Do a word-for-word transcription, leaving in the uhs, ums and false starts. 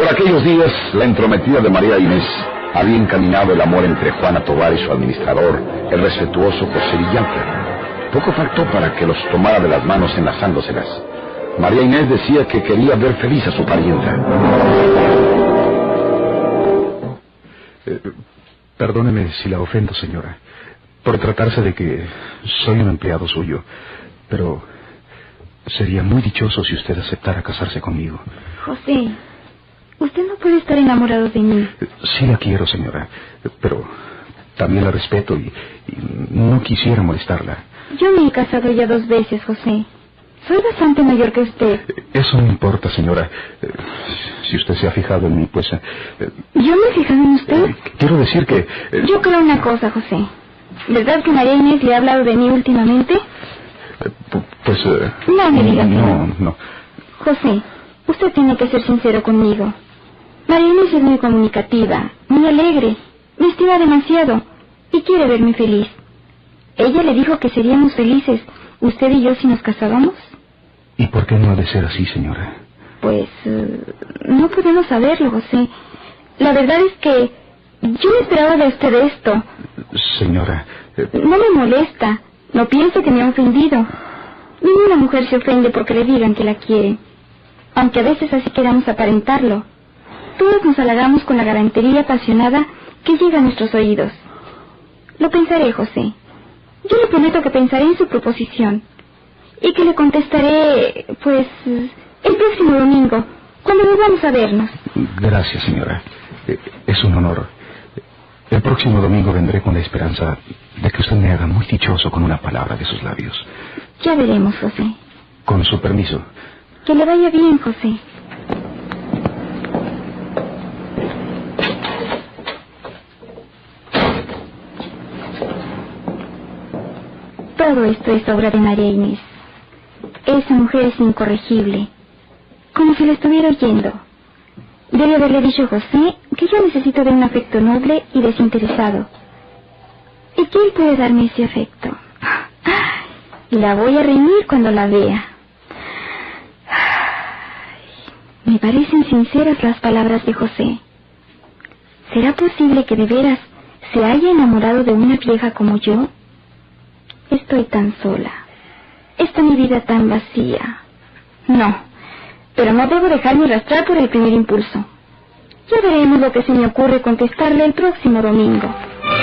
Por aquellos días, la entrometida de María Inés había encaminado el amor entre Juana Tovar y su administrador, el respetuoso José Villalta. Poco faltó para que los tomara de las manos enlazándoselas. María Inés decía que quería ver feliz a su parienta. Eh, perdóneme si la ofendo, señora, por tratarse de que soy un empleado suyo, pero sería muy dichoso si usted aceptara casarse conmigo. José, usted no puede estar enamorado de mí. Sí la quiero, señora, pero también la respeto y, y no quisiera molestarla. Yo me he casado ya dos veces, José. Soy bastante mayor que usted. Eso no importa, señora. Si usted se ha fijado en mí, pues... ¿Yo me he fijado en usted? Eh, quiero decir que... Eh, Yo creo una cosa, José. ¿Verdad que María Inés le ha hablado de mí últimamente? Eh, pues... Eh, no me diga que no, no. José, usted tiene que ser sincero conmigo. María Inés es muy comunicativa, muy alegre, me estima demasiado y quiere verme feliz. Ella le dijo que seríamos felices, usted y yo, si nos casábamos. ¿Y por qué no ha de ser así, señora? Pues uh, no podemos saberlo, José. La verdad es que yo no esperaba de usted esto. Señora... Eh... No me molesta, no pienso que me ha ofendido. Ninguna mujer se ofende porque le digan que la quieren, aunque a veces así queramos aparentarlo. Todos nos halagamos con la galantería apasionada que llega a nuestros oídos. Lo pensaré, José. Yo le prometo que pensaré en su proposición y que le contestaré, pues, el próximo domingo, cuando volvamos a vernos. Gracias, señora. Es un honor. El próximo domingo vendré con la esperanza de que usted me haga muy dichoso con una palabra de sus labios. Ya veremos, José. Con su permiso. Que le vaya bien, José. Todo esto es obra de María Inés. Esa mujer es incorregible, como si la estuviera oyendo. Debe haberle dicho a José que yo necesito de un afecto noble y desinteresado. ¿Y quién puede darme ese afecto? La voy a reñir cuando la vea. Me parecen sinceras las palabras de José. ¿Será posible que de veras se haya enamorado de una vieja como yo? Estoy tan sola. Está mi vida tan vacía. No, pero no debo dejarme arrastrar por el primer impulso. Ya veremos lo que se me ocurre contestarle el próximo domingo.